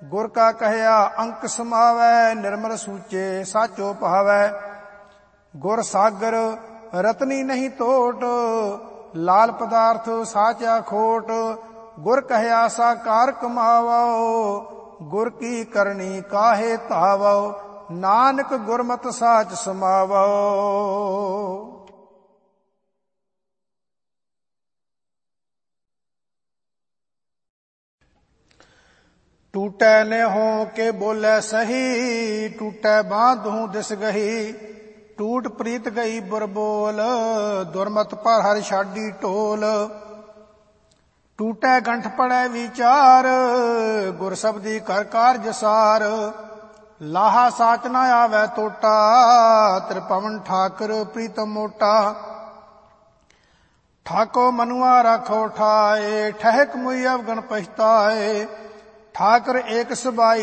ਗੁਰ ਕਾ ਕਹਿਆ ਅੰਕ ਸਮਾਵੈ, ਨਿਰਮਲ ਸੂਚੇ ਸਾਚੋ ਭਾਵੈ। ਗੁਰ ਸਾਗਰ ਰਤਨੀ ਨਹੀਂ ਤੋਟ, ਲਾਲ ਪਦਾਰਥ ਸਾਚਾ ਖੋਟ। ਗੁਰ ਕਹਿਆ ਸਾਕਾਰ ਕਮਾਵੋ, ਗੁਰ ਕੀ ਕਰਨੀ ਕਾਹੇ ਧਾਵੋ। ਨਾਨਕ ਗੁਰਮਤਿ ਸਾਚ ਸਮਾਵੋ। ਟੂਟੈ ਨਿਹੋ ਕੇ ਬੋਲੇ ਸਹੀ, ਟੂਟੈ ਬਾਂਧੂ ਦਿਸ ਗਹੀ। ਟੂਟ ਪ੍ਰੀਤ ਗਈ ਬੁਰਬੋਲ, ਦੁਰਮਤ ਪਰ ਹਰ ਛਾਡੀ ਢੋਲ। ਟੂਟੈ ਗੰਠ ਪੜੈ ਵਿਚਾਰ, ਗੁਰ ਸਬਦੀ ਕਰ ਕਾਰਜ ਸਾਰ। ਲਾਹਾ ਸਾਚ ਨਾ ਆਵੈ ਟੋਟਾ, ਤ੍ਰਿਪਵਨ ਠਾਕਰ ਪ੍ਰੀਤਮ ਮੋਟਾ। ਠਾਕੋ ਮਨੁਆ ਰਾਖੋ ਠਾਏ, ਠਹਿਕ ਮੁਈ ਅਵਗਣ ਪਛਤਾਏ। ਠਾਕਰ ਏਕ ਸਬਾਈ